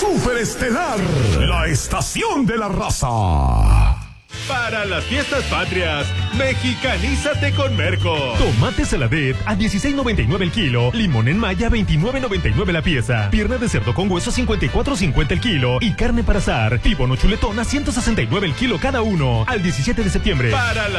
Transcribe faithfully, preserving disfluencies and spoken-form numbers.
Superestelar, la estación de la raza. Para las fiestas patrias, mexicanízate con Merco. Tomate saladet a dieciséis noventa y nueve el kilo. Limón en maya veintinueve noventa y nueve la pieza. Pierna de cerdo con hueso cincuenta y cuatro cincuenta el kilo. Y carne para asar, tibono chuletón a ciento sesenta y nueve el kilo cada uno. Al diecisiete de septiembre. Para la